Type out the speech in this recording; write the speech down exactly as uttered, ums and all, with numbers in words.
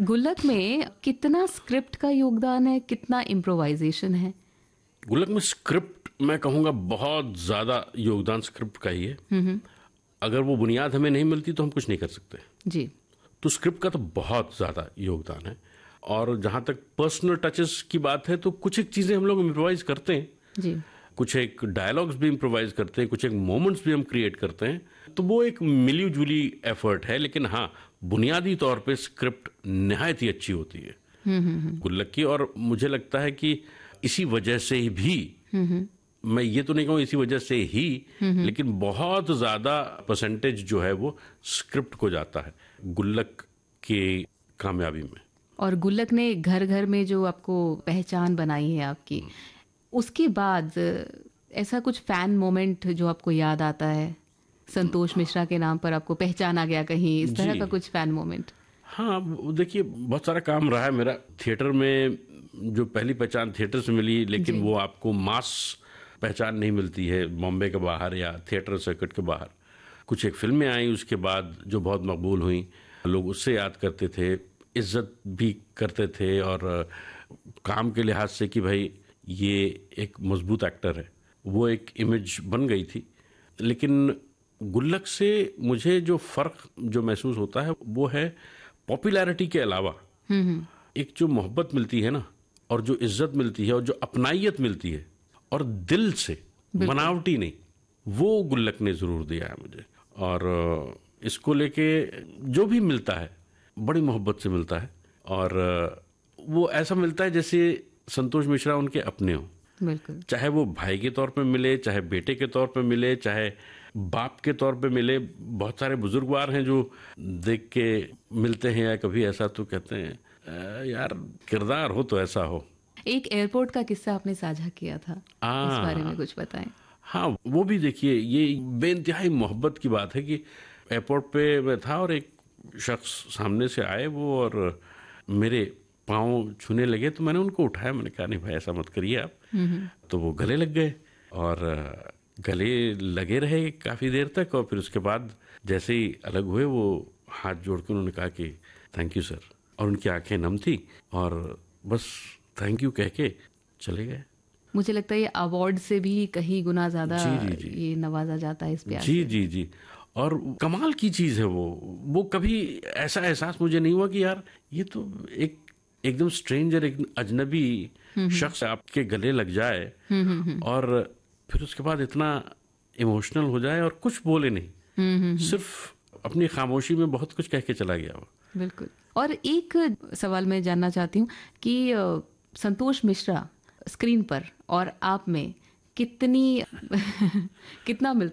गुल्लक में कितना स्क्रिप्ट का योगदान है, कितना इम्प्रोवाइजेशन है? गुल्लक में स्क्रिप्ट मैं कहूँगा बहुत ज़्यादा योगदान स्क्रिप्ट का ही है। अगर वो बुनियाद हमें नहीं मिलती तो हम कुछ नहीं कर सकते जी। तो स्क्रिप्ट का तो बहुत ज़्यादा योगदान है। और जहाँ तक पर्सनल टचेस की बात है तो कुछ एक चीज़ें हम लोग इम्प्रोवाइज करते हैं जी। कुछ एक डायलॉग्स भी इम्प्रोवाइज करते हैं, कुछ एक मोमेंट्स भी हम क्रिएट करते हैं, तो वो एक मिली जुली एफर्ट है। लेकिन हाँ, बुनियादी तौर पे स्क्रिप्ट निहायत ही अच्छी होती है गुल्लक की। और मुझे लगता है कि इसी वजह से ही भी, मैं ये तो नहीं कहूँ इसी वजह से ही, लेकिन बहुत ज़्यादा परसेंटेज जो है वो स्क्रिप्ट को जाता है गुल्लक की कामयाबी में। और गुल्लक ने घर घर में जो आपको पहचान बनाई है आपकी, उसके बाद ऐसा कुछ फैन मोमेंट जो आपको याद आता है? संतोष मिश्रा के नाम पर आपको पहचाना गया कहीं, इस तरह का कुछ फैन मोमेंट? हाँ, देखिए बहुत सारा काम रहा है मेरा थिएटर में। जो पहली पहचान थिएटर से मिली, लेकिन वो आपको मास पहचान नहीं मिलती है बॉम्बे के बाहर या थिएटर सर्किट के बाहर। कुछ एक फिल्में आई उसके बाद जो बहुत मकबूल हुई, लोग उससे याद करते थे, इज्जत भी करते थे, और काम के लिहाज से कि भाई ये एक मजबूत एक्टर है, वो एक इमेज बन गई थी। लेकिन गुल्लक से मुझे जो फ़र्क जो महसूस होता है वो है पॉपुलैरिटी के अलावा एक जो मोहब्बत मिलती है ना, और जो इज्जत मिलती है, और जो अपनाइयत मिलती है, और दिल से, बनावटी नहीं, वो गुल्लक ने ज़रूर दिया है मुझे। और इसको लेके जो भी मिलता है बड़ी मोहब्बत से मिलता है, और वो ऐसा मिलता है जैसे संतोष मिश्रा उनके अपने हो। बिल्कुल। चाहे वो भाई के तौर पे मिले, चाहे बेटे के तौर पे मिले, चाहे बाप के तौर पे मिले। बहुत सारे बुजुर्गवार हैं जो देख के मिलते हैं या कभी ऐसा तो कहते हैं यार किरदार हो तो ऐसा हो। एक एयरपोर्ट का किस्सा आपने साझा किया था, इस बारे में कुछ बताएं। हाँ, वो भी देखिए, ये बेइंतहाई मोहब्बत की बात है कि एयरपोर्ट पे मैं था और एक शख्स सामने से आए वो, और मेरे पाँव छूने लगे, तो मैंने उनको उठाया। मैंने कहा नहीं भाई ऐसा मत करिए आप। तो वो गले लग गए और गले लगे रहे काफ़ी देर तक, और फिर उसके बाद जैसे ही अलग हुए वो हाथ जोड़ के उन्होंने कहा कि थैंक यू सर, और उनकी आंखें नम थी और बस थैंक यू कह के चले गए। मुझे लगता है ये अवार्ड से भी कहीं गुना ज़्यादा ये नवाजा जाता है इस प्यार जी से। जी जी और कमाल की चीज़ है वो वो कभी ऐसा एहसास मुझे नहीं हुआ कि यार ये तो एक एकदम स्ट्रेंजर, एक अजनबी शख्स आपके गले लग जाए और फिर उसके बाद इतना इमोशनल हो जाए और कुछ बोले नहीं, सिर्फ अपनी खामोशी में बहुत कुछ कह के चला गया वो। बिल्कुल। और एक सवाल मैं जानना चाहती हूँ कि संतोष मिश्रा स्क्रीन पर और आप में कितनी कितना मिलता